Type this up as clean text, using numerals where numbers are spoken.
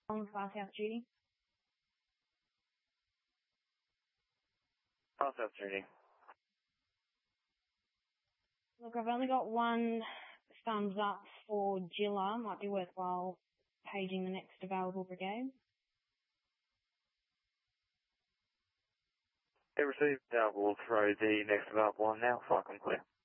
Far South duty. Far South duty. Look, I've only got one thumbs up for Gilla. Might be worthwhile paging the next available brigade. Yeah, received. We'll throw the next available one now, so I can clear.